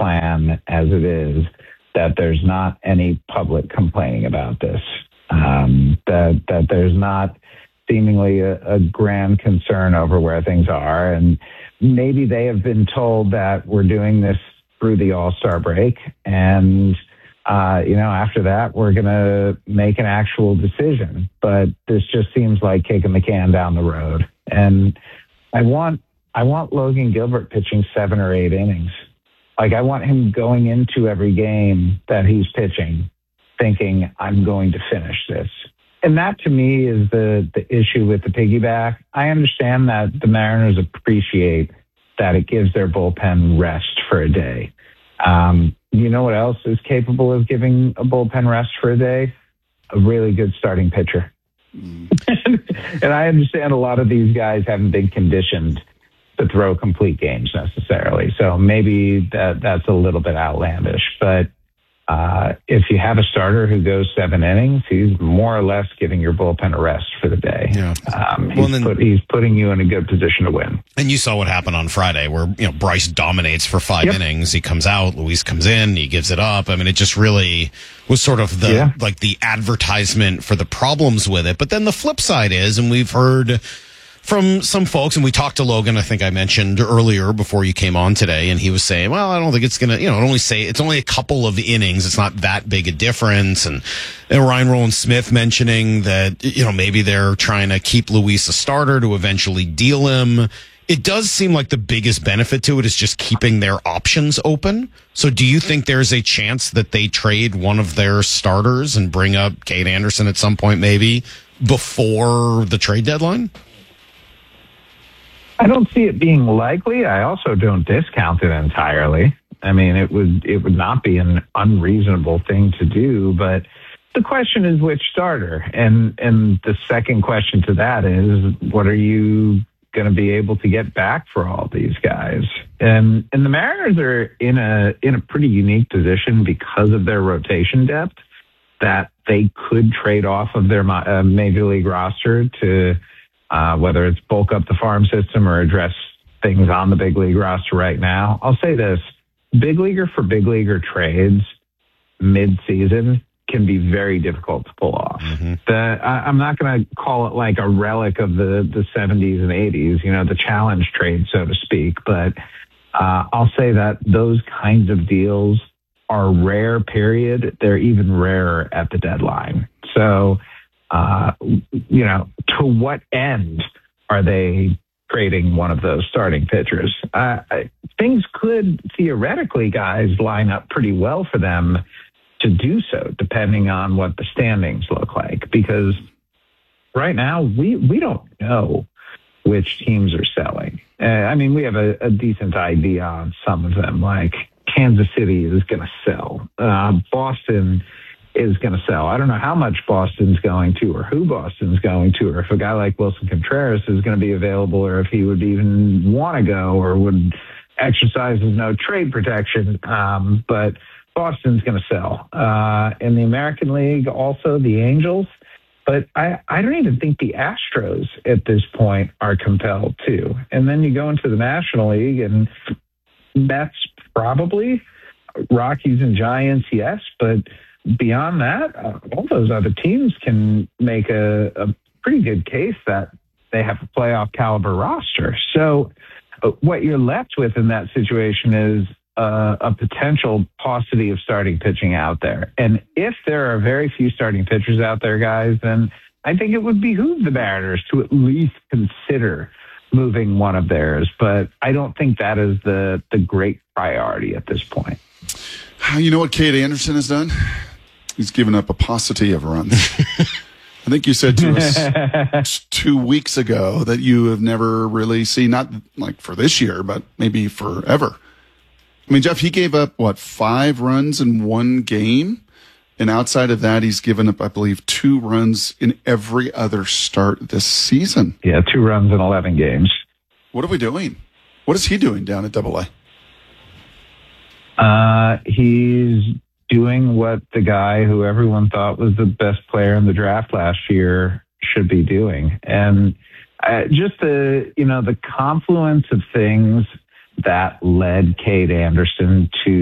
plan as it is, that there's not any public complaining about this, that there's not seemingly a grand concern over where things are. And maybe they have been told that we're doing this through the All-Star break. And, after that, we're going to make an actual decision. But this just seems like kicking the can down the road. And I want Logan Gilbert pitching 7 or 8 innings. Like, I want him going into every game that he's pitching thinking, I'm going to finish this. And that, to me, is the issue with the piggyback. I understand that the Mariners appreciate that it gives their bullpen rest for a day. You know what else is capable of giving a bullpen rest for a day? A really good starting pitcher. And I understand a lot of these guys haven't been conditioned to throw complete games necessarily. So maybe that's a little bit outlandish. But if you have a starter who goes 7 innings, he's more or less giving your bullpen a rest for the day. Yeah. He's putting you in a good position to win. And you saw what happened on Friday where, Bryce dominates for 5 innings. He comes out, Luis comes in, he gives it up. I mean, it just really was sort of the advertisement for the problems with it. But then the flip side is, and we've heard from some folks, and we talked to Logan, I think I mentioned earlier before you came on today, and he was saying, well, I don't think it's going to, it's only a couple of innings. It's not that big a difference. And Ryan Rowland-Smith mentioning that, maybe they're trying to keep Luis a starter to eventually deal him. It does seem like the biggest benefit to it is just keeping their options open. So do you think there's a chance that they trade one of their starters and bring up Cade Anderson at some point, maybe before the trade deadline? I don't see it being likely. I also don't discount it entirely. I mean, it would not be an unreasonable thing to do, but the question is which starter. And the second question to that is, what are you going to be able to get back for all these guys? And the Mariners are in a pretty unique position because of their rotation depth, that they could trade off of their major league roster to whether it's bulk up the farm system or address things on the big league roster right now. I'll say this, big leaguer for big leaguer trades mid-season can be very difficult to pull off. Mm-hmm. I'm not going to call it like a relic of the 70s and 80s, the challenge trade, so to speak. But I'll say that those kinds of deals are rare, period. They're even rarer at the deadline. So, to what end are they trading one of those starting pitchers? Things could theoretically, guys, line up pretty well for them to do so, depending on what the standings look like. Because right now, we don't know which teams are selling. We have a decent idea on some of them, like Kansas City is going to sell. Boston is going to sell. I don't know how much Boston's going to or who Boston's going to, or if a guy like Wilson Contreras is going to be available, or if he would even want to go or would exercise his no trade protection. But Boston's going to sell. In the American League, also the Angels. But I don't even think the Astros at this point are compelled to. And then you go into the National League, and that's probably Rockies and Giants, yes, but beyond that, all those other teams can make a pretty good case that they have a playoff caliber roster. So what you're left with in that situation is a potential paucity of starting pitching out there. And if there are very few starting pitchers out there, guys, then I think it would behoove the Mariners to at least consider moving one of theirs. But I don't think that is the great priority at this point. You know what Cade Anderson has done? He's given up a paucity of runs. I think you said to us 2 weeks ago that you have never really seen, not like for this year, but maybe forever. I mean, Jeff, he gave up, 5 runs in one game? And outside of that, he's given up, I believe, 2 runs in every other start this season. Yeah, 2 runs in 11 games. What are we doing? What is he doing down at AA? He's doing what the guy who everyone thought was the best player in the draft last year should be doing. And just the confluence of things that led Cade Anderson to